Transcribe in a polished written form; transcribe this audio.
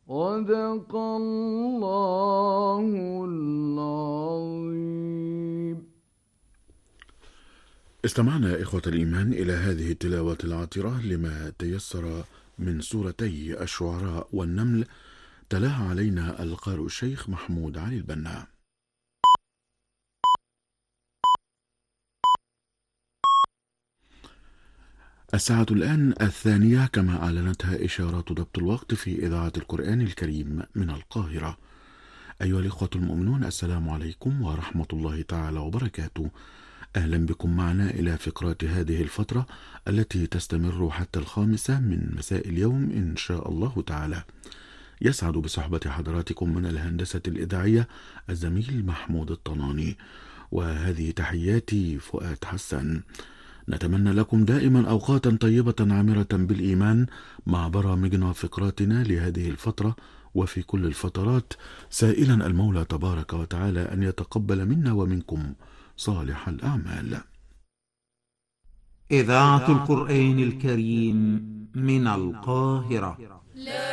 صدق الله العظيم. استمعنا إخوة الإيمان إلى هذه التلاوة العطرة لما تيسر من سورتي الشعراء والنمل، تلاها علينا القارئ الشيخ محمود علي البنا. الساعة الآن 2:00 كما أعلنتها إشارات ضبط الوقت في إذاعة القرآن الكريم من القاهرة. أيها الإخوة المؤمنون، السلام عليكم ورحمة الله تعالى وبركاته. أهلا بكم معنا إلى فقرات هذه الفترة التي تستمر حتى 5 من مساء اليوم إن شاء الله تعالى. يسعد بصحبة حضراتكم من الهندسة الإذاعية الزميل محمود الطناني، وهذه تحياتي فؤاد حسن. نتمنى لكم دائما أوقاتا طيبة عامرة بالإيمان مع برامجنا وفقراتنا لهذه الفترة وفي كل الفترات، سائلا المولى تبارك وتعالى أن يتقبل منا ومنكم صالح الأعمال. إذاعة القرآن الكريم من القاهرة.